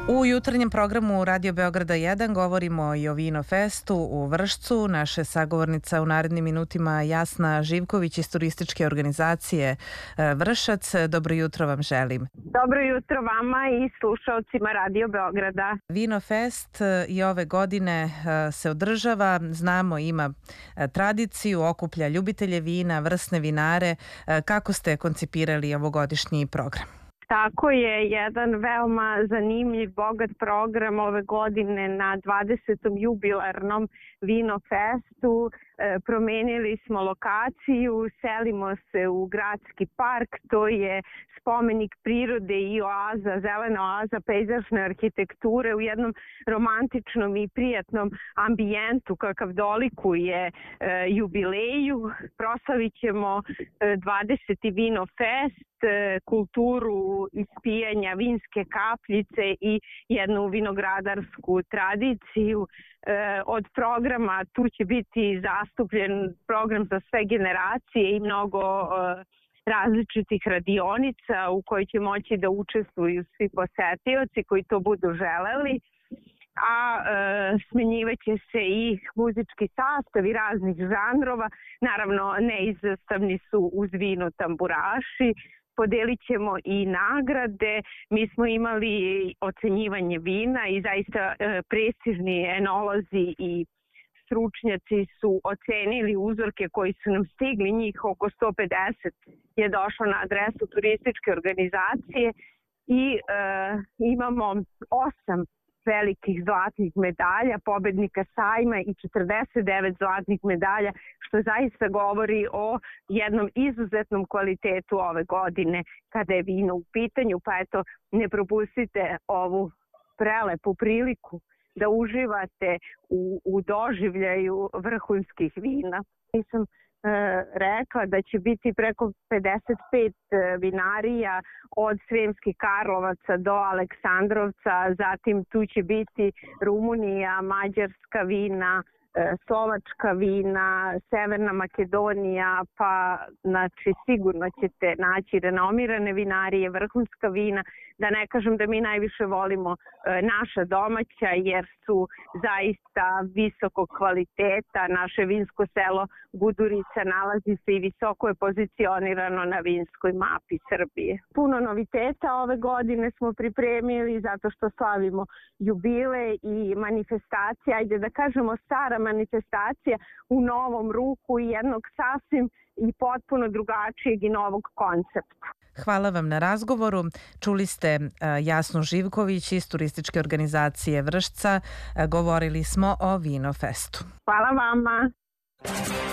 U jutarnjem programu Radio Beograda 1 govorimo i o Vino Festu u Vršcu. Naša sagovornica u narednim minutima Jasna Živković iz turističke organizacije Vršac. Dobro jutro vam želim. Dobro jutro vama i slušalcima Radio Beograda. Vino Fest i ove godine se održava, znamo ima tradiciju, okuplja ljubitelje vina, vrsne vinare. Kako ste koncipirali ovogodišnji program? Tako je, jedan veoma zanimljiv, bogat program ove godine na 20. jubilarnom Vino Festu. Promenili smo lokaciju, selimo se u gradski park, to je spomenik prirode i oaza, zelena oaza pejzažne arhitekture u jednom romantičnom i prijatnom ambijentu kakav dolikuje jubileju. Proslavit ćemo 20. Vino Fest, kulturu ispijanja vinske kapljice i jednu vinogradarsku tradiciju. Od programa tu će biti zastupljen program za sve generacije i mnogo različitih radionica u kojoj će moći da učestvuju svi posetioci koji to budu želeli. A smenjivaće se i muzički sastavi raznih žanrova. Naravno, neizostavni su uz vino tamburaši. Podelit ćemo i nagrade. Mi smo imali ocenjivanje vina i zaista prestižni enolozi i stručnjaci su ocenili uzorke koji su nam stigli, njih oko 150 je došlo na adresu turističke organizacije i imamo 8 velikih zlatnih medalja, pobednika sajma i 49 zlatnih medalja, što zaista govori o jednom izuzetnom kvalitetu ove godine kada je vino u pitanju, pa eto ne propustite ovu prelepu priliku da uživate u doživljaju vrhunskih vina. Nisam rekla da će biti preko 55 vinarija od Sremskih Karlovaca do Aleksandrovca, zatim tu će biti Rumunija, mađarska vina, slovačka vina, Severna Makedonija, pa znači sigurno ćete naći renomirane vinarije, vrhunska vina, da ne kažem da mi najviše volimo naša domaća jer su zaista visokog kvaliteta. Naše vinsko selo Gudurica nalazi se i visoko je pozicionirano na vinskoj mapi Srbije. Puno noviteta ove godine smo pripremili zato što slavimo jubile i manifestacije, ajde da kažemo stara manifestacija u novom ruhu i jednog sasvim i potpuno drugačijeg i novog koncepta. Hvala vam na razgovoru. Čuli ste Jasnu Živković iz turističke organizacije Vršca. Govorili smo o Vino Festu. Hvala vama.